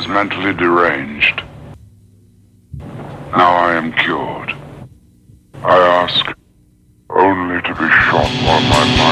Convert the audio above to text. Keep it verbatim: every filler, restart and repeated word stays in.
was mentally deranged. Now I am cured. I ask only to be shot while my mind